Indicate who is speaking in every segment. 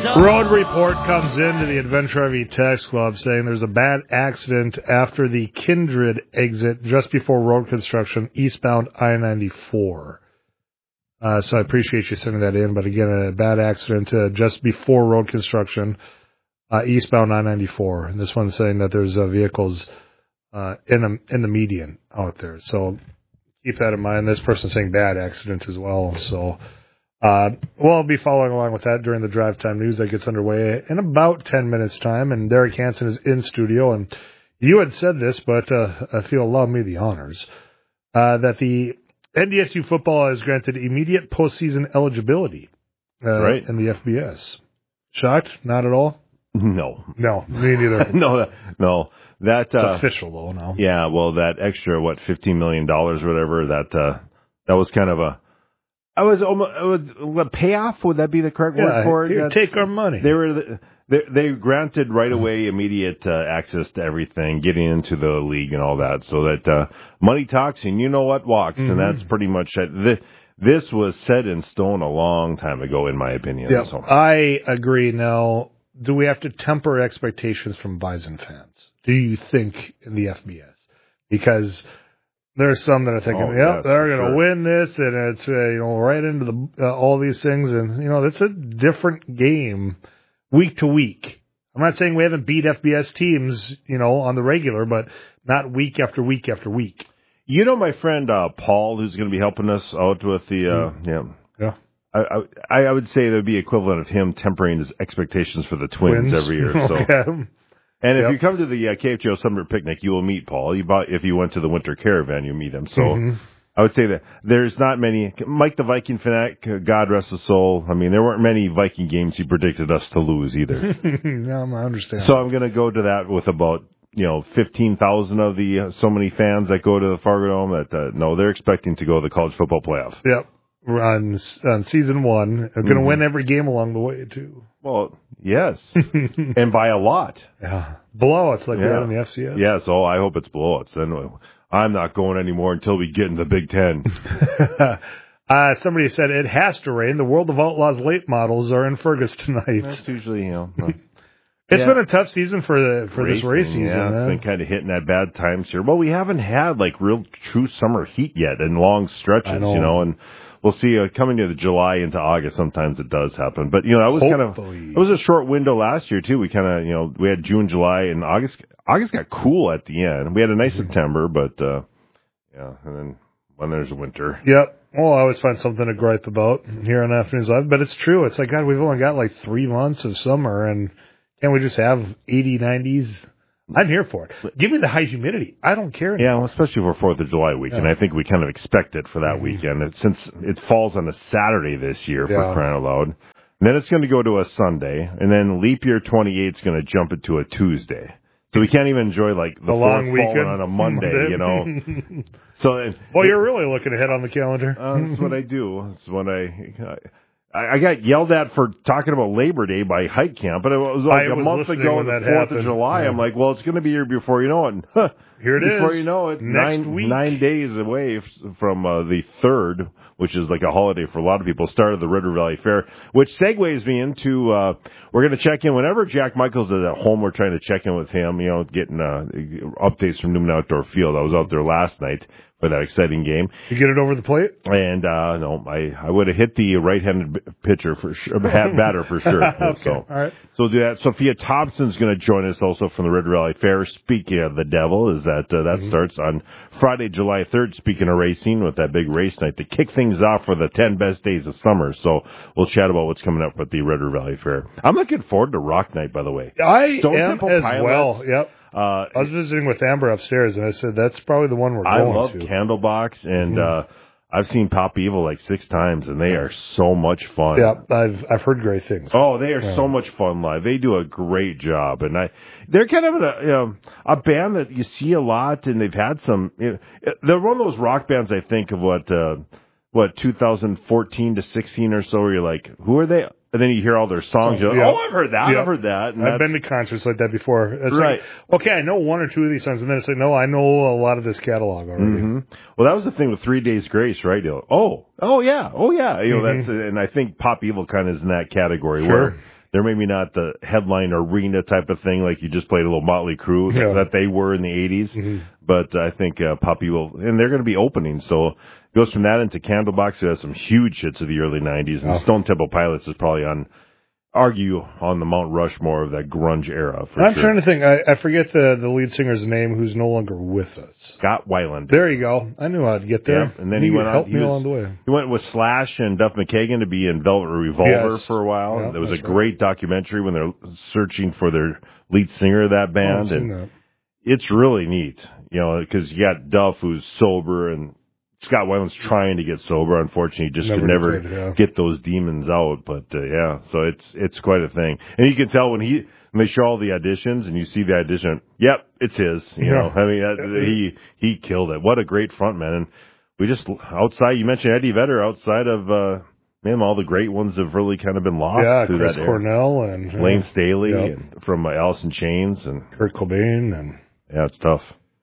Speaker 1: Road report comes into the Adventure RV Text Club saying there's a bad accident after the Kindred exit just before road construction eastbound I-94. So I appreciate you sending that in. But again, a bad accident just before road construction eastbound I-94. And this one's saying that there's vehicles in the median out there. So keep that in mind. This person's saying bad accident as well. So we'll be following along with that during the drive time news that gets underway in about 10 minutes' time. And Derek Hansen is in studio. And you had said this, but I feel allow me the honors, that the NDSU football has granted immediate postseason eligibility
Speaker 2: right.
Speaker 1: in the FBS. Shocked? Not at all?
Speaker 2: No.
Speaker 1: No, me neither.
Speaker 2: No. That's
Speaker 1: official, though, now.
Speaker 2: Yeah, well, that extra, $15 million or whatever, that was kind of a... payoff, would that be the correct word for it?
Speaker 1: Here, take our money.
Speaker 2: They granted right away immediate access to everything, getting into the league and all that, so that money talks and you know what walks, and that's pretty much it. This was set in stone a long time ago, in my opinion.
Speaker 1: Yeah,
Speaker 2: so.
Speaker 1: I agree. Now, do we have to temper expectations from Bison fans? Do you think in the FBS? Because there's some that are thinking, they're going to win this, and it's right into the all these things, and it's a different game week to week. I'm not saying we haven't beat FBS teams, on the regular, but not week after week after week.
Speaker 2: My friend Paul, who's going to be helping us out with the I would say that would be equivalent of him tempering his expectations for the Twins every year. So.
Speaker 1: Okay.
Speaker 2: And if you come to the KFGO Summer Picnic, you will meet Paul. If you went to the Winter Caravan, you meet him. So I would say that there's not many. Mike the Viking fanatic, God rest his soul. I mean, there weren't many Viking games he predicted us to lose either.
Speaker 1: Yeah, I understand.
Speaker 2: So I'm going to go to that with about 15,000 of the so many fans that go to the Fargo Dome that no, they're expecting to go to the college football playoff.
Speaker 1: Yep. On season 1. They're going to win every game along the way, too.
Speaker 2: Well, yes. And by a lot.
Speaker 1: Yeah. Blowouts like we had in the FCS.
Speaker 2: Yeah, so I hope it's blowouts. Then I'm not going anymore until we get in the Big Ten.
Speaker 1: Somebody said it has to rain. The World of Outlaws late models are in Fergus tonight.
Speaker 2: That's usually,
Speaker 1: It's been a tough season for this race season.
Speaker 2: Yeah, it's been kind of hitting at bad times here. Well, we haven't had real true summer heat yet in long stretches, and we'll see coming to the July into August. Sometimes it does happen, but that was it was a short window last year too. We kind of we had June, July, and August. August got cool at the end. We had a nice September, but and then when there's winter.
Speaker 1: Yep. Well, I always find something to gripe about here on Afternoons Live, but it's true. It's like, God, we've only got 3 months of summer, and can't we just have 80, 90s? I'm here for it. Give me the high humidity. I don't care anymore.
Speaker 2: Yeah, well, especially for 4th of July weekend. I think we kind of expect it for that weekend. Since it falls on a Saturday this year, for crying out loud. And then it's going to go to a Sunday, and then leap year 28 is going to jump it to a Tuesday. So we can't even enjoy the
Speaker 1: long weekend
Speaker 2: on a Monday, So,
Speaker 1: you're really looking ahead on the calendar.
Speaker 2: That's what I do. That's what I got yelled at for talking about Labor Day by Hike Camp, but it was a month ago on the 4th of July. Yeah. I'm like, well, it's going to be here before you know it.
Speaker 1: Here it is.
Speaker 2: Before you know it,
Speaker 1: next week.
Speaker 2: 9 days away from the 3rd, which is like a holiday for a lot of people, started the River Valley Fair, which segues me into, we're going to check in. Whenever Jack Michaels is at home, we're trying to check in with him, getting updates from Newman Outdoor Field. I was out there last night for that exciting game.
Speaker 1: You get it over the plate?
Speaker 2: And, no, I would have hit the right-handed pitcher for sure, batter for sure.
Speaker 1: Okay.
Speaker 2: So,
Speaker 1: all right.
Speaker 2: So we'll do that. Sophia Thompson's going to join us also from the River Valley Fair. Speaking of the devil, is that starts on Friday, July 3rd, speaking of racing, with that big race night to kick things off for the 10 best days of summer. So we'll chat about what's coming up with the River Valley Fair. I'm looking forward to Rock Night, by the way.
Speaker 1: I am as well. Yep. I was visiting with Amber upstairs, and I said, that's probably the one we're going to.
Speaker 2: I love Candlebox, and I've seen Pop Evil 6 times, and they are so much fun.
Speaker 1: Yeah, I've heard great things.
Speaker 2: Oh, they are so much fun live. They do a great job, and they're kind of a band that you see a lot, and they've had some. They're one of those rock bands I think of what 2014 to 16 or so, where you're like, who are they? And then you hear all their songs. You're like, I've heard that. Yep. I've heard that. And
Speaker 1: I've been to concerts like that before. It's
Speaker 2: right.
Speaker 1: Okay, I know 1 or 2 of these songs, and then it's like, no, I know a lot of this catalog already.
Speaker 2: Mm-hmm. Well, that was the thing with 3 Days Grace, right? You're like, oh yeah. That's and I think Pop Evil kind of is in that category where They're maybe not the headline arena type of thing like you just played a little Motley Crue that they were in the 80s. But I think Puppy will, and they're going to be opening. So it goes from that into Candlebox, who has some huge hits of the early 90s. And Stone Temple Pilots is probably on the Mount Rushmore of that grunge era.
Speaker 1: I'm trying to think. I forget the lead singer's name, who's no longer with us.
Speaker 2: Scott Weiland.
Speaker 1: There you go. I knew I'd get there.
Speaker 2: Yeah, and then he went on.
Speaker 1: Me along the way.
Speaker 2: He went with Slash and Duff McKagan to be in Velvet Revolver for a while. Yeah, there was a great documentary when they're searching for their lead singer of that band, and it's really neat, because you got Duff who's sober and Scott Weiland's trying to get sober. Unfortunately, he just could never get those demons out. But so it's quite a thing. And you can tell when they show all the auditions and you see the audition. Yep, it's his. I mean, he killed it. What a great frontman. And we just outside. You mentioned Eddie Vedder. Outside of all the great ones have really kind of been lost through
Speaker 1: Chris
Speaker 2: that era.
Speaker 1: Cornell and
Speaker 2: Lane Staley and from Alice in Chains and
Speaker 1: Kurt Cobain and
Speaker 2: it's tough.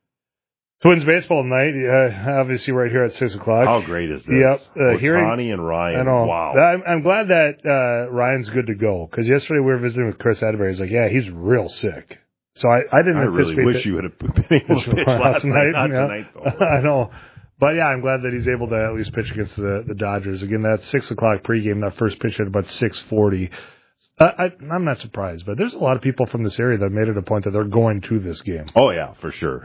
Speaker 1: Twins baseball tonight, obviously right here at 6 o'clock.
Speaker 2: How great is this?
Speaker 1: Yep.
Speaker 2: Ohtani and Ryan.
Speaker 1: I know.
Speaker 2: Wow.
Speaker 1: I'm glad that Ryan's good to go, because yesterday we were visiting with Chris Atterbury. He's like, he's real sick. So I didn't anticipate
Speaker 2: really wish you would have been able to pitch last night. Not tonight, though.
Speaker 1: I know. But, I'm glad that he's able to at least pitch against the Dodgers. Again, that 6 o'clock pregame, that first pitch at about 6:40. I'm not surprised, but there's a lot of people from this area that made it a point that they're going to this game.
Speaker 2: Oh, yeah, for sure.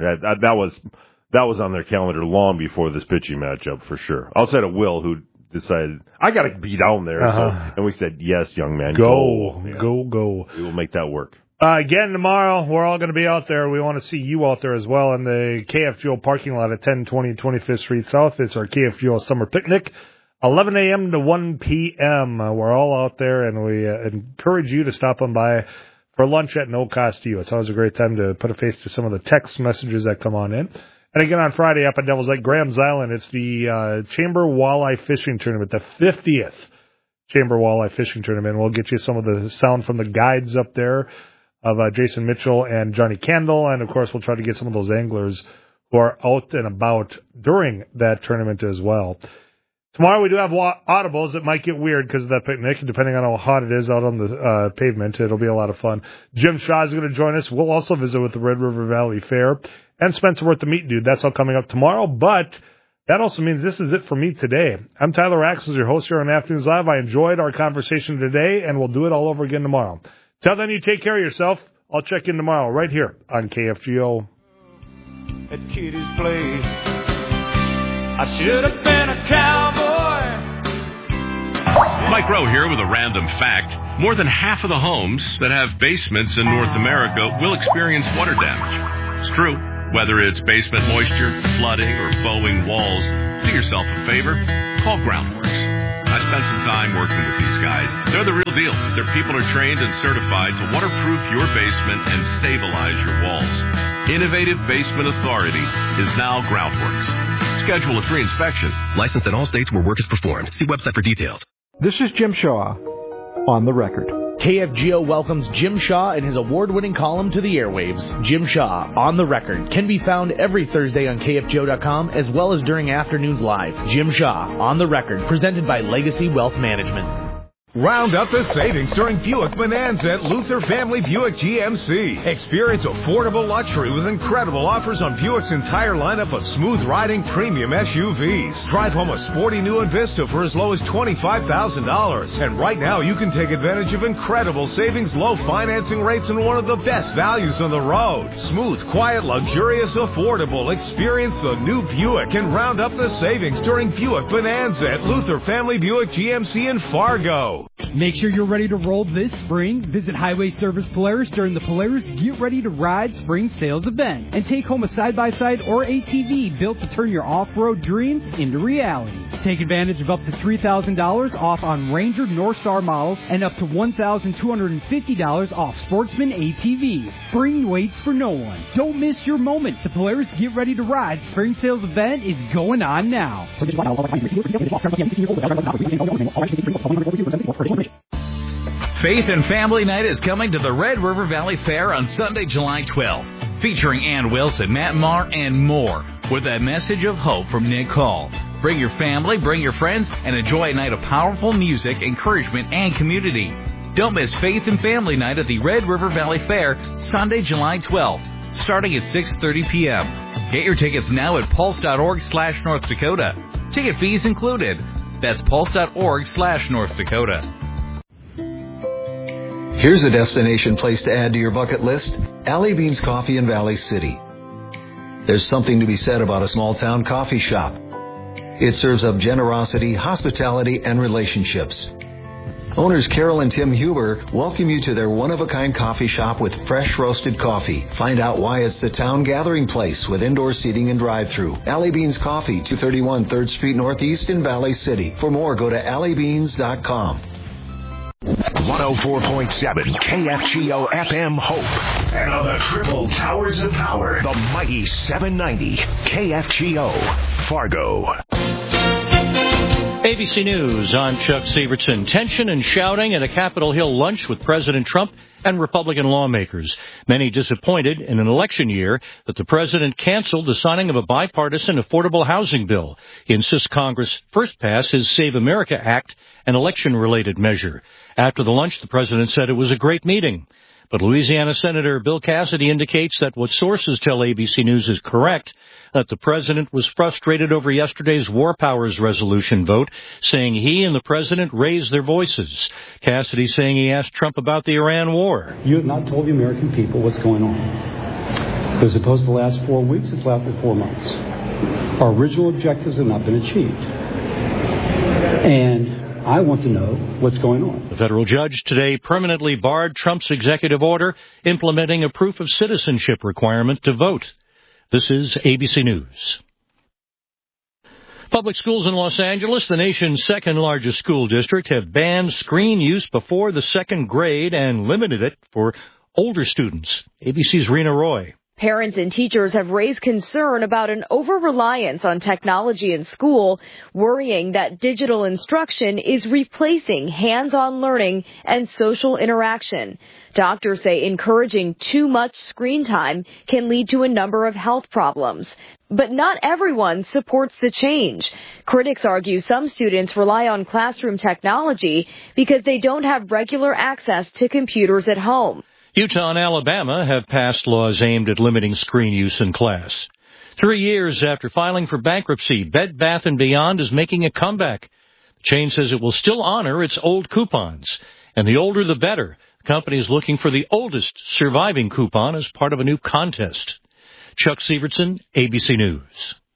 Speaker 2: That was on their calendar long before this pitching matchup, for sure. Outside of Will, who decided, I got to be down there. And we said, yes, young man,
Speaker 1: go.
Speaker 2: We will make that work.
Speaker 1: Again, tomorrow, we're all going to be out there. We want to see you out there as well in the KFGO parking lot at 1020 25th Street South. It's our KFGO summer picnic, 11 a.m. to 1 p.m. We're all out there, and we encourage you to stop on by for lunch at no cost to you. It's always a great time to put a face to some of the text messages that come on in. And again, on Friday up at Devil's Lake, Graham's Island, it's the Chamber Walleye Fishing Tournament, the 50th Chamber Walleye Fishing Tournament. We'll get you some of the sound from the guides up there of Jason Mitchell and Johnny Candle. And, of course, we'll try to get some of those anglers who are out and about during that tournament as well. Tomorrow we do have audibles. It might get weird because of that picnic, depending on how hot it is out on the pavement. It'll be a lot of fun. Jim Shaw is going to join us. We'll also visit with the Red River Valley Fair. And Spencer Worth, the Meat Dude. That's all coming up tomorrow. But that also means this is it for me today. I'm Tyler Axels, your host here on Afternoons Live. I enjoyed our conversation today, and we'll do it all over again tomorrow. Till then, you take care of yourself. I'll check in tomorrow right here on KFGO.
Speaker 3: At Kitty's place, I should have been a cowboy.
Speaker 4: Mike Rowe here with a random fact. More than half of the homes that have basements in North America will experience water damage. It's true. Whether it's basement moisture, flooding, or bowing walls, do yourself a favor. Call Groundworks. I spent some time working with these guys. They're the real deal. Their people are trained and certified to waterproof your basement and stabilize your walls. Innovative Basement Authority is now Groundworks. Schedule a free inspection.
Speaker 5: Licensed in all states where work is performed. See website for details.
Speaker 6: This is Jim Shaw on the record.
Speaker 7: KFGO welcomes Jim Shaw and his award-winning column to the airwaves. Jim Shaw, On the Record, can be found every Thursday on KFGO.com as well as during Afternoons Live. Jim Shaw, On the Record, presented by Legacy Wealth Management.
Speaker 8: Round up the savings during Buick Bonanza at Luther Family Buick GMC. Experience affordable luxury with incredible offers on Buick's entire lineup of smooth-riding premium SUVs. Drive home a sporty new Envista for as low as $25,000. And right now, you can take advantage of incredible savings, low financing rates, and one of the best values on the road. Smooth, quiet, luxurious, affordable. Experience the new Buick and round up the savings during Buick Bonanza at Luther Family Buick GMC in Fargo.
Speaker 9: Make sure you're ready to roll this spring. Visit Highway Service Polaris during the Polaris Get Ready to Ride Spring Sales Event and take home a side-by-side or ATV built to turn your off-road dreams into reality. Take advantage of up to $3,000 off on Ranger North Star models and up to $1,250 off Sportsman ATVs. Spring waits for no one. Don't miss your moment. The Polaris Get Ready to Ride Spring Sales Event is going on now.
Speaker 10: Faith and Family Night is coming to the Red River Valley Fair on Sunday, July 12th, featuring Ann Wilson, Matt Marr, and more, with a message of hope from Nick Hall. Bring your family, bring your friends, and enjoy a night of powerful music, encouragement, and community. Don't miss Faith and Family Night at the Red River Valley Fair, Sunday, July 12th, starting at 6:30 p.m. Get your tickets now at pulse.org/North Dakota. Ticket fees included. That's pulse.org/North Dakota.
Speaker 11: Here's a destination place to add to your bucket list, Alley Beans Coffee in Valley City. There's something to be said about a small-town coffee shop. It serves up generosity, hospitality, and relationships. Owners Carol and Tim Huber welcome you to their one-of-a-kind coffee shop with fresh roasted coffee. Find out why it's the town gathering place with indoor seating and drive-thru. Alley Beans Coffee, 231 3rd Street Northeast in Valley City. For more, go to alleybeans.com.
Speaker 12: 104.7 KFGO FM Hope. And on the triple towers of power, the mighty 790 KFGO Fargo.
Speaker 13: ABC News, I'm Chuck Sievertson. Tension and shouting at a Capitol Hill lunch with President Trump and Republican lawmakers. Many disappointed in an election year that the president canceled the signing of a bipartisan affordable housing bill. He insists Congress first pass his Save America Act, an election-related measure. After the lunch, the president said it was a great meeting. But Louisiana Senator Bill Cassidy indicates that what sources tell ABC News is correct, that the president was frustrated over yesterday's War Powers Resolution vote, saying he and the president raised their voices. Cassidy saying he asked Trump about the Iran war.
Speaker 14: You have not told the American people what's going on. As opposed to the last 4 weeks, it's lasted 4 months. Our original objectives have not been achieved. And I want to know what's going on.
Speaker 13: The federal judge today permanently barred Trump's executive order implementing a proof of citizenship requirement to vote. This is ABC News. Public schools in Los Angeles, the nation's second largest school district, have banned screen use before the second grade and limited it for older students. ABC's Rena Roy.
Speaker 15: Parents and teachers have raised concern about an over-reliance on technology in school, worrying that digital instruction is replacing hands-on learning and social interaction. Doctors say encouraging too much screen time can lead to a number of health problems. But not everyone supports the change. Critics argue some students rely on classroom technology because they don't have regular access to computers at home.
Speaker 13: Utah and Alabama have passed laws aimed at limiting screen use in class. 3 years after filing for bankruptcy, Bed Bath & Beyond is making a comeback. The chain says it will still honor its old coupons, and the older the better. The company is looking for the oldest surviving coupon as part of a new contest. Chuck Sievertson, ABC News.